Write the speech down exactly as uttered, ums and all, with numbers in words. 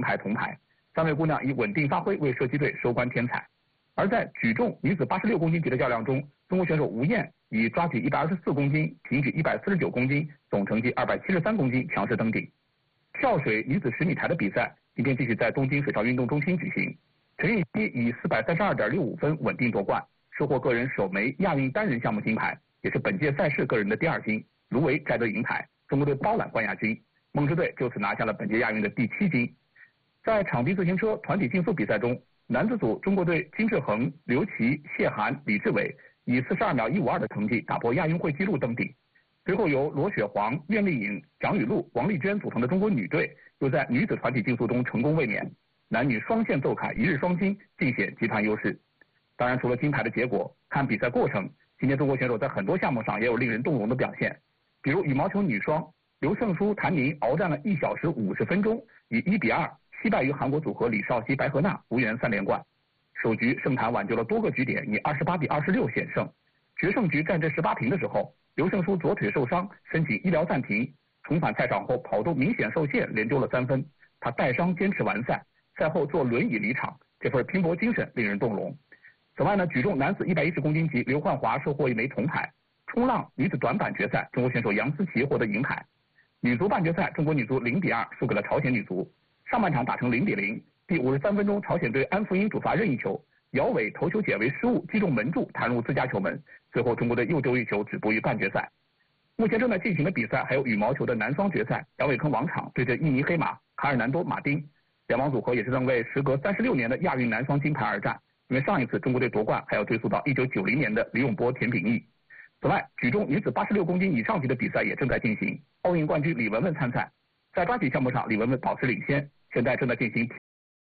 牌、铜牌。三位姑娘以稳定发挥为射击队收官添彩。而在举重女子八十六公斤级的较量中，中国选手吴燕以抓举一百二十四公斤、平举一百四十九公斤，总成绩二百七十三公斤强势登顶。跳水女子十米台的比赛今天继续在东京水上运动中心举行。陈芋汐以四百三十二点六五分稳定夺冠，收获个人首枚亚运单人项目金牌，也是本届赛事个人的第二金。卢维摘得银牌，中国队包揽冠亚军，梦之队就此拿下了本届亚运的第七金。在场地自行车团体竞速比赛中，男子组中国队金志恒、刘琦、谢涵、李志伟以四十二秒一五二的成绩打破亚运会纪录登顶。随后由罗雪黄、苑丽颖、蒋雨露、王丽娟组成的中国女队又在女子团体竞速中成功卫冕，男女双线奏凯，一日双金，尽显集团优势。当然，除了金牌的结果，看比赛过程，今天中国选手在很多项目上也有令人动容的表现。比如羽毛球女双，刘胜书、谭宁鏖战了一小时五十分钟，以一比二惜败于韩国组合李绍熙、白河娜，无缘三连冠。首局盛谭挽救了多个局点，以二十八比二十六险胜。决胜局战至十八平的时候，刘胜书左腿受伤，申请医疗暂停，重返赛场后跑动明显受限，连丢了三分。他带伤坚持完赛，赛后坐轮椅离场，这份拼搏精神令人动容。此外呢，举重男子一百一十公斤级，刘焕华收获一枚铜牌。冲浪女子短板决赛，中国选手杨思琦获得银牌。女足半决赛，中国女足零比二输给了朝鲜女足。上半场打成零比零，第五十三分钟，朝鲜队安福英主罚任意球，姚伟头球解围失误，击中门柱，弹入自家球门。最后，中国队又丢一球，止步于半决赛。目前正在进行的比赛还有羽毛球的男双决赛，杨伟坑王场对阵印尼黑马卡尔南多马丁，两王组合也是正为时隔三十六年的亚运男双金牌而战。因为上一次中国队夺冠还要追溯到一九九零年的李永波、田秉毅。此外，举重女子八十六公斤以上级的比赛也正在进行，奥运冠军李雯雯参赛。在抓举项目上，李雯雯保持领先，现在正在进行